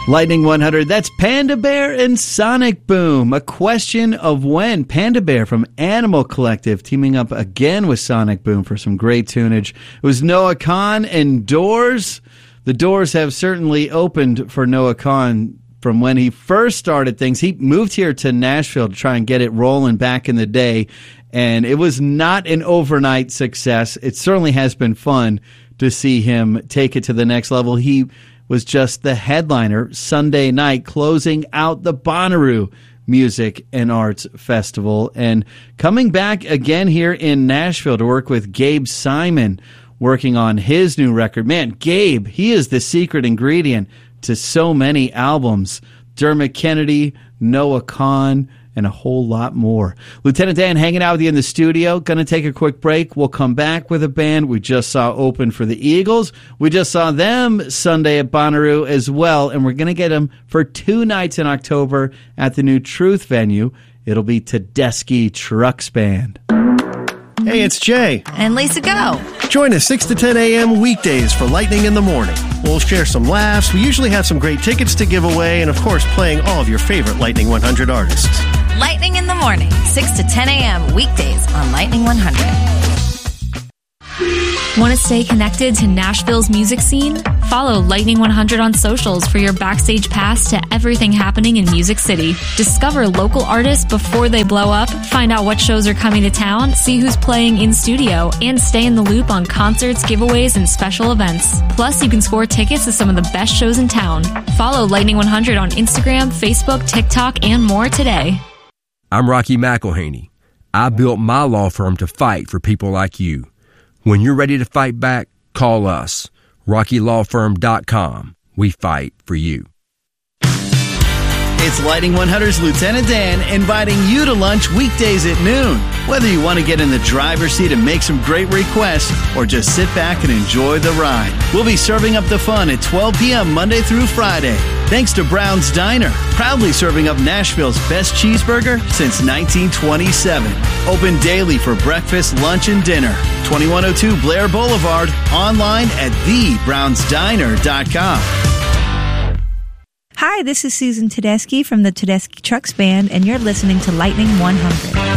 Lightning 100, that's Panda Bear and Sonic Boom. A question of when. Panda Bear from Animal Collective teaming up again with Sonic Boom for some great tunage. It was Noah Kahan and Doors. The doors have certainly opened for Noah Kahan from when he first started things. He moved here to Nashville to try and get it rolling back in the day, and it was not an overnight success. It certainly has been fun to see him take it to the next level. He was just the headliner Sunday night, closing out the Bonnaroo Music and Arts Festival. And coming back again here in Nashville to work with Gabe Simon, working on his new record. Man, Gabe, he is the secret ingredient to so many albums. Dermot Kennedy, Noah Kahan, and a whole lot more. Lieutenant Dan hanging out with you in the studio. Going to take a quick break. We'll come back with a band we just saw open for the Eagles. We just saw them Sunday at Bonnaroo as well, and we're going to get them for 2 nights in October at the new Truth venue. It'll be Tedeschi Trucks Band. Hey, it's Jay. And Lisa Go. Join us 6 to 10 a.m. weekdays for Lightning in the Morning. We'll share some laughs. We usually have some great tickets to give away, and of course, playing all of your favorite Lightning 100 artists. Lightning in the Morning, 6 to 10 a.m. weekdays on Lightning 100. Want to stay connected to Nashville's music scene? Follow Lightning 100 on socials for your backstage pass to everything happening in Music City. Discover local artists before they blow up, find out what shows are coming to town, see who's playing in studio, and stay in the loop on concerts, giveaways, and special events. Plus, you can score tickets to some of the best shows in town. Follow Lightning 100 on Instagram, Facebook, TikTok, and more today. I'm Rocky McElhaney. I built my law firm to fight for people like you. When you're ready to fight back, call us. RockyLawFirm.com. We fight for you. It's Lighting 100's Lieutenant Dan inviting you to lunch weekdays at noon. Whether you want to get in the driver's seat and make some great requests or just sit back and enjoy the ride, we'll be serving up the fun at 12 p.m. Monday through Friday. Thanks to Brown's Diner, proudly serving up Nashville's best cheeseburger since 1927. Open daily for breakfast, lunch, and dinner. 2102 Blair Boulevard, online at thebrownsdiner.com. Hi, this is Susan Tedeschi from the Tedeschi Trucks Band, and you're listening to Lightning 100.